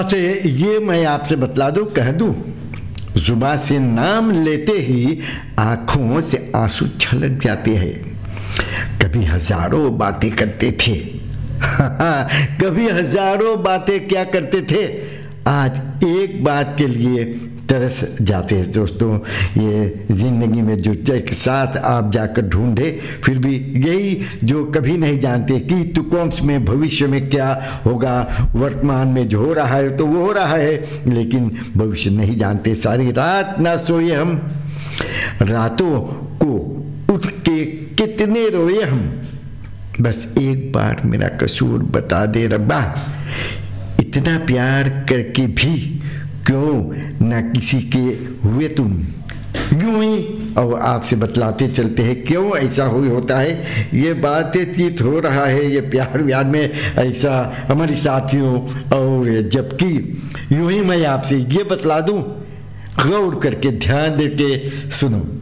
से ये मैं आपसे बतला दूं, कह दूं, जुबान से नाम लेते ही आंखों से आंसू छलक जाते हैं। कभी हजारों बातें करते थे, कभी हजारों बातें क्या करते थे, आज एक बात के लिए तरस जाते हैं। दोस्तों, ये जिंदगी में जो एक साथ आप जाकर ढूंढे, फिर भी यही जो कभी नहीं जानते कि तुकोम्स में भविष्य में क्या होगा। वर्तमान में जो हो रहा है तो वो हो रहा है, लेकिन भविष्य नहीं जानते। सारी रात ना सोए हम, रातों को उठ के कितने रोए हम। बस एक बार मेरा कसूर बता दे रब्बा, इतना प्यार करके भी क्यों ना किसी के हुए तुम। यूं ही और आपसे बतलाते चलते हैं क्यों ऐसा होता है। ये बातचीत हो रहा है, ये प्यार व्यार में ऐसा हमारी साथियों, और जबकि यूं ही मैं आपसे ये बतला दूं, गौर करके ध्यान देके सुनो।